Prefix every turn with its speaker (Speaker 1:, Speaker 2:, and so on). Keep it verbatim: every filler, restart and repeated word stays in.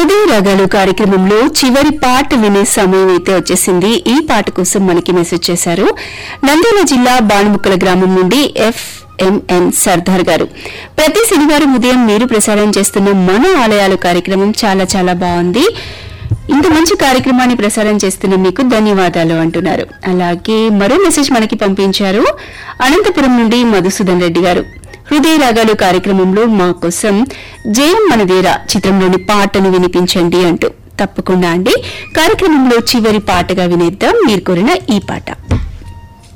Speaker 1: హృదయ రాగాలు కార్యక్రమంలో చివరి పాట వినే సమయం అయితే వచ్చేసింది. ఈ పాట కోసం మనకి మెసేజ్ చేశారు నంద్యాల జిల్లా బాణముక్కల గ్రామం నుండి ఎఫ్ ఎంఎన్ సర్దార్ గారు. ప్రతి శనివారం ఉదయం మీరు ప్రసారం చేస్తున్న మన ఆలయాలు కార్యక్రమం చాలా చాలా బాగుంది. ఇంత మంచి కార్యక్రమాన్ని ప్రసారం చేస్తున్న మీకు ధన్యవాదాలు అంటున్నారు. అలాగే మరో మెసేజ్ మనకి పంపించారు అనంతపురం నుండి మధుసూదన్ రెడ్డి గారు. హృదయ రాగాలు కార్యక్రమంలో మా కోసం జయం మనదేరా చిత్రంలోని పాటను వినిపించండి అంటూ. తప్పకుండా అండి, కార్యక్రమంలో చివరి పాటగా వినేద్దాం మీరు కోరిన ఈ పాట.